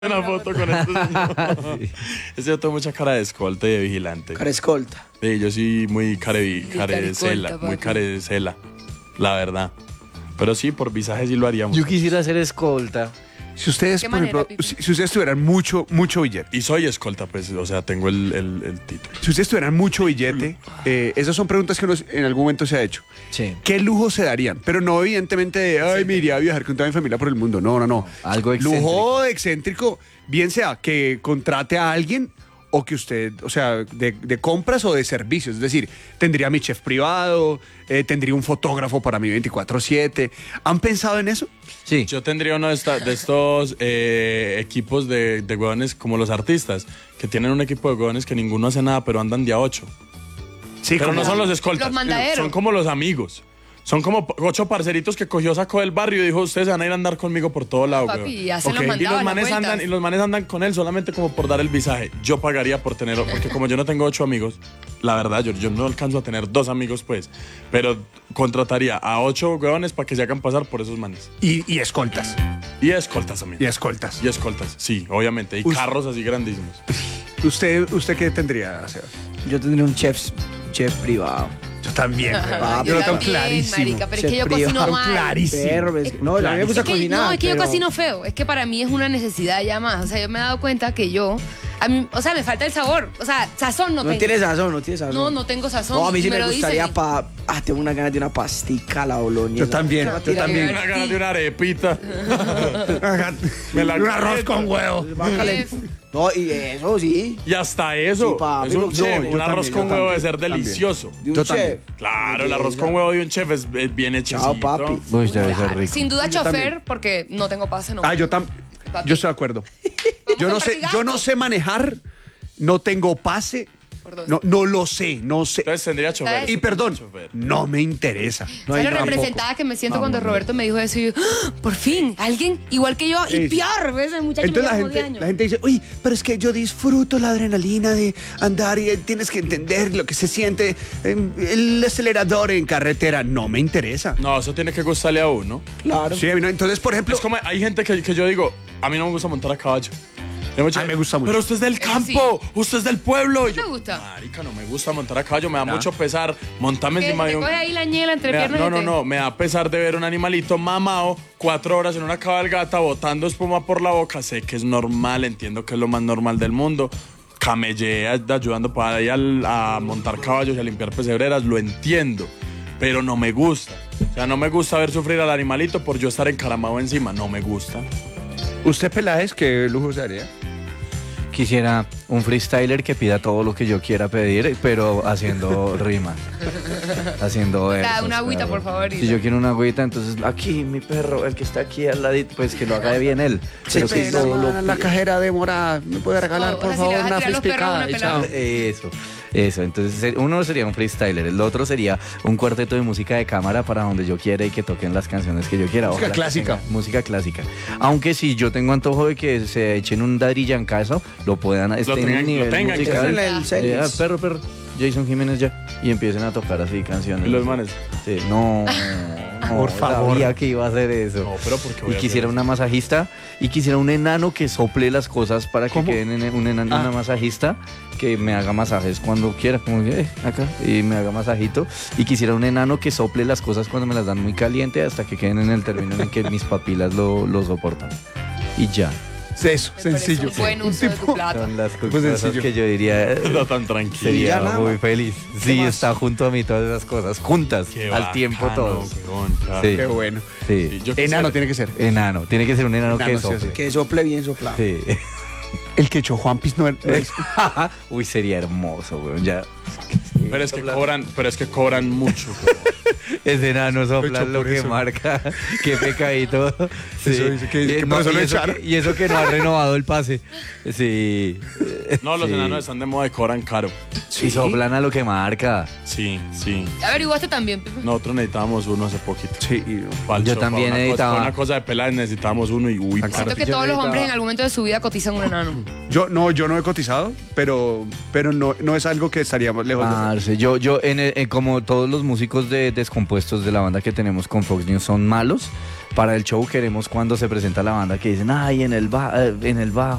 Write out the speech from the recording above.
Una foto con este señor. Sí. Ese yo tengo mucha cara de escolta y de vigilante. Cara escolta. Sí, yo sí muy carecela, caricolta, muy papi. carecela, la verdad. Pero sí, por visaje sí lo haríamos. Yo quisiera ser escolta. Si ustedes, ¿Qué por manera, ejemplo, Pipe? si ustedes tuvieran mucho billete, Y soy escolta, pues, o sea, tengo el título. si ustedes tuvieran mucho billete, esas son preguntas que uno en algún momento se ha hecho. Sí. ¿Qué lujo se darían? Pero no evidentemente de, ay, me iría a viajar con toda mi familia por el mundo. No, no, no. Algo excéntrico. Lujo excéntrico, bien sea que contrate a alguien o que usted, o sea, de compras o de servicios. Es decir, tendría mi chef privado, tendría un fotógrafo para mi 24/7. ¿Han pensado en eso? Sí. Yo tendría uno de estos equipos de huevones como los artistas, que tienen un equipo de huevones que ninguno hace nada, pero andan de a 8. Sí, Pero no como- son los escoltas. Los mandaderos. Son como los amigos. Son como 8 parceritos que cogió, sacó del barrio y dijo, ustedes van a ir a andar conmigo por todo lado, Papi, weón". y hacen los Y mandados, los las manes vueltas. andan, y los manes andan con él solamente como por dar el visaje. Yo pagaría por tener, porque como yo no tengo 8 amigos, la verdad, yo no alcanzo a tener 2 amigos, pues. Pero contrataría a 8 huevones para que se hagan pasar por esos manes. y escoltas. Y escoltas también. Y escoltas. Y escoltas, sí, obviamente. Y Us- carros así grandísimos. ¿Usted qué tendría, Seba? Yo tendría un chef privado. Yo también. Ah, pero Yo tan también, clarísimo. marica, pero es que yo Chef privado. cocino mal. Clarísimo. Perro, no, a mí me gusta Es que, cocinar. no, es que yo pero- cocino feo. Es que para mí es una necesidad ya más. O sea, yo me he dado cuenta que a mí, o sea, me falta el sabor. O sea, sazón no No tengo. tiene sazón, no tiene sazón. No, no tengo sazón. No, a mí sí me lo gustaría dicen. tengo una ganas de una pastica a la boloñesa. Yo también, Me va a yo tirar- también. Una ganas de una arepita. Me la un arroz calentan. con huevo. Bájale. No, y eso sí. Y hasta eso. Sí, papi, es un no, chef. yo Un arroz también, con yo huevo también, de ser también. delicioso. De un Yo chef. también. Claro, el arroz con huevo de un chef es bien hechecito. Chao, papi. Uy, debe ser rico. Sin duda Yo chofer, también. porque no tengo pase, no. Ah, yo Papi. estoy de acuerdo. Yo no sé, compartir yo no gasto. sé manejar, no tengo pase, Por dos. no lo sé, no sé. Entonces tendría chofer. Y perdón, Chofer. no me interesa. No hay ¿Sabes lo tampoco. representada que me siento cuando Roberto me dijo eso? Y yo, ¡ah! Por fin, alguien igual que yo, Sí. y peor, ¿ves? El muchacho Entonces me lleva como 10 años. la gente dice, uy, pero es que yo disfruto la adrenalina de andar y tienes que entender lo que se siente el acelerador en carretera. No me interesa. No, eso tiene que gustarle a uno. Claro. Sí, no, entonces, por ejemplo, Es como hay gente que yo digo, a mí no me gusta montar a caballo. Hay mucha- A mí me gusta mucho. Pero usted es del campo, usted es del pueblo. Y ¿No yo, te gusta? marica, no me gusta montar a caballo, me da mucho pesar montarme Que encima te de un... coge ahí la ñela entre Me da- piernas. no, me da pesar de ver un animalito mamado 4 horas en una cabalgata botando espuma por la boca. Sé que es normal, entiendo que es lo más normal del mundo. Camellea ayudando para ir a montar caballos y a limpiar pesebreras, lo entiendo, pero no me gusta. O sea, no me gusta ver sufrir al animalito por yo estar encaramado encima, no me gusta. usted Peláez, ¿qué lujo se haría? Quisiera un freestyler que pida todo lo que yo quiera pedir, pero haciendo rima. Haciendo versos. Una agüita, por favor, y Si ya. yo quiero una agüita, entonces aquí, mi perro, el que está aquí al ladito, pues que lo haga bien él. Pero que todo lo la cajera de mora, ¿me puede regalar, No, por o sea, si le favor, vas a una tirar los perros a una flispicada? Y pelada. chao. Eso. Entonces, uno sería un freestyler, el otro sería un cuarteto de música de cámara para donde yo quiera y que toquen las canciones que yo quiera. Música Ojalá que clásica. tenga música clásica. Aunque si yo tengo antojo de que se echen un Daddy Yankazo, lo puedan en tengan- el nivel lo tengan que musical. hacer. El setlist. Perro, Jason Jiménez ya. Y empiecen a tocar así canciones. Y los manes. Sí, no. Por favor. Sabía que iba a hacer eso. No, pero ¿por qué voy Y a quisiera hacer una masajista y quisiera un enano que sople las cosas para que ¿Cómo? queden en Ah. una masajista que me haga masajes cuando quiera, como que acá, y me haga masajito. Y quisiera un enano que sople las cosas cuando me las dan muy caliente hasta que queden en el término en que mis papilas lo soportan. Y ya. Eso, Me parece sencillo. un buen Un uso de tipo- tu plata. Son las Pues cosas sencillo. que yo diría. No tan tranquilo. Sería nada muy más. feliz. Sí, más? está junto a mí todas esas cosas, juntas, Qué al tiempo bacano, todos. weón, claro. Sí. Qué bueno. Sí. Sí, yo Enano quisiera- tiene que ser. Enano, tiene que ser un enano, Enano, que sí, sople. sí. Que sople bien soplado. Sí. El que echó Juan Piz no es. Uy, sería hermoso, weón. Ya. Pero es que cobran mucho. weón. Ese enano sopla Hecho lo por que eso. marca. Qué pecadito. Sí. Eso dice que Y, por eso y lo eso echaron. y eso que no ha renovado el pase. Sí. No, los Sí. enanos están de moda y cobran caro. Y soplan a lo que marca. Sí. Averiguaste también, Pipe. Nosotros necesitábamos uno hace poquito. Sí. Pa'l Yo sofá, también una cosa- necesitaba. Una cosa de pelada necesitábamos uno y uy, Exacto. Siento que yo todos los necesitaba- hombres en algún momento de su vida cotizan un enano. Yo no he cotizado, pero no es algo que estaríamos lejos de hacer. Parce, yo como todos los músicos de compuestos de la banda que tenemos con Fox News son malos. Para el show queremos cuando se presenta la banda que dicen, ay, en el bajo